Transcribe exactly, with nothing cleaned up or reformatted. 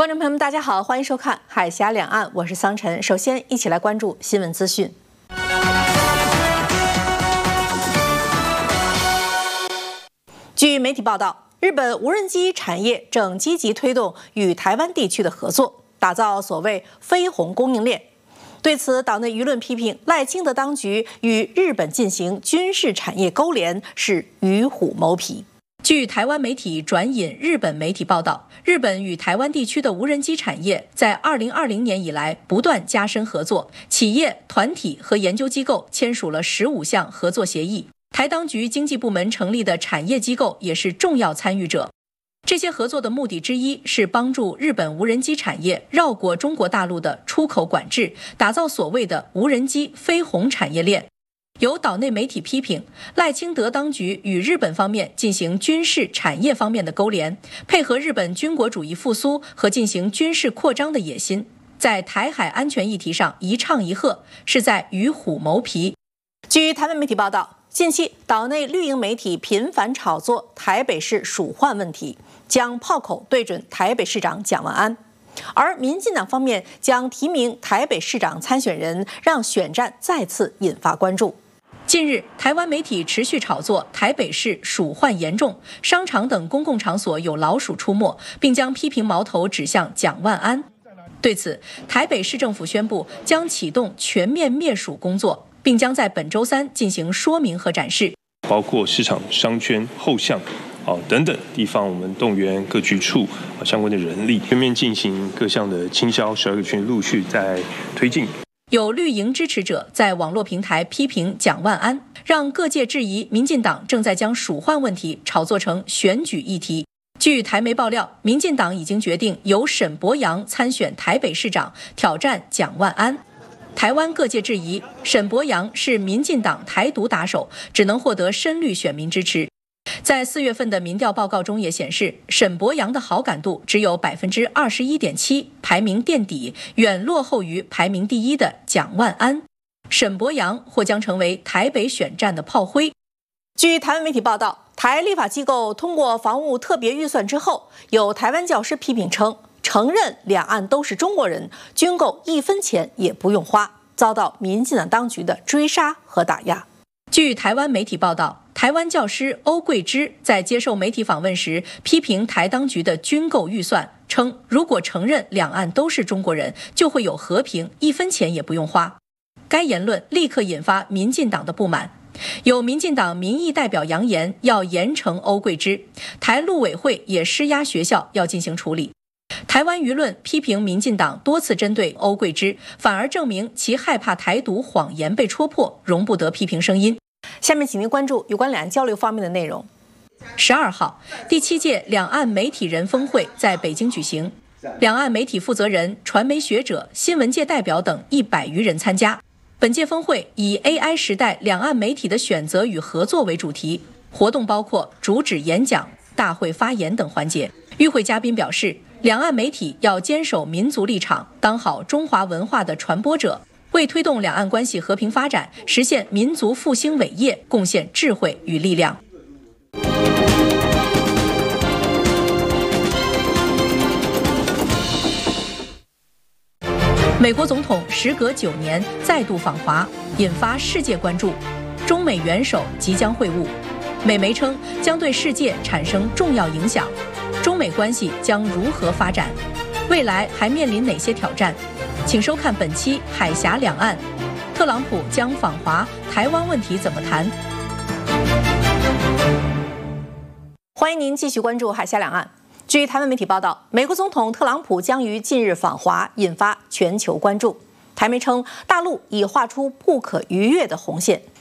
观众朋友们，大家好，欢迎收看《海峡两岸》，我是桑晨。首先，一起来关注新闻资讯。据媒体报道，日本无人机产业正积极推动与台湾地区的合作，打造所谓“飞鸿供应链”。对此，岛内舆论批评赖清德当局与日本进行军事产业勾连是与虎谋皮。据台湾媒体转引日本媒体报道，日本与台湾地区的无人机产业在二零二零年以来不断加深合作，企业、团体和研究机构签署了十五项合作协议。台当局经济部门成立的产业机构也是重要参与者。这些合作的目的之一是帮助日本无人机产业绕过中国大陆的出口管制，打造所谓的无人机飞鸿产业链。有岛内媒体批评赖清德当局与日本方面进行军事产业方面的勾连，配合日本军国主义复苏和进行军事扩张的野心，在台海安全议题上一唱一和，是在与虎谋皮。据台湾媒体报道，近期岛内绿营媒体频繁炒作台北市鼠患问题，将炮口对准台北市长蒋万安。而民进党方面将提名台北市长参选人，让选战再次引发关注。近日，台湾媒体持续炒作台北市鼠患严重，商场等公共场所有老鼠出没，并将批评矛头指向蒋万安。对此，台北市政府宣布将启动全面灭鼠工作，并将在本周三进行说明和展示， 包括市场、商圈、后巷哦等等地方，我们动员各局处相关的人力，全面进行各项的清消，十二个区陆续在推进。 有绿营支持者在网络平台批评蒋万安，让各界质疑民进党正在将鼠患问题炒作成选举议题。据台媒爆料，民进党已经决定由沈伯洋参选台北市长，挑战蒋万安。台湾各界质疑沈伯洋是民进党台独打手，只能获得深绿选民支持。在四月份的民调报告中也显示，沈伯洋的好感度只有百分之二十一点七，排名垫底，远落后于排名第一的蒋万安。沈伯洋或将成为台北选战的炮灰。据台湾媒体报道，台立法机构通过防务特别预算之后，有台湾教师批评称，承认两岸都是中国人，军购一分钱也不用花，遭到民进党当局的追杀和打压。据台湾媒体报道，台湾教师欧桂芝在接受媒体访问时批评台当局的军购预算，称如果承认两岸都是中国人，就会有和平，一分钱也不用花。该言论立刻引发民进党的不满，有民进党民意代表扬言要严惩欧桂芝，台陆委会也施压学校要进行处理。台湾舆论批评民进党多次针对欧桂芝，反而证明其害怕台独谎言被戳破，容不得批评声音。下面请您关注有关两岸交流方面的内容。十二号，第七届两岸媒体人峰会在北京举行，两岸媒体负责人、传媒学者、新闻界代表等一百余人参加。本届峰会以 A I 时代两岸媒体的选择与合作为主题，活动包括主旨演讲、大会发言等环节。与会嘉宾表示，两岸媒体要坚守民族立场，当好中华文化的传播者，为推动两岸关系和平发展，实现民族复兴伟业贡献智慧与力量。美国总统时隔九年再度访华，引发世界关注。中美元首即将会晤，美媒称将对世界产生重要影响。中美关系将如何发展？未来还面临哪些挑战？请收看本期《海峡两岸》，特朗普将访华，台湾问题怎么谈？欢迎您继续关注《海峡两岸》。据台湾媒体报道，美国总统特朗普将于近日访华，引发全球关注。台媒称，大陆已画出不可逾越的红线，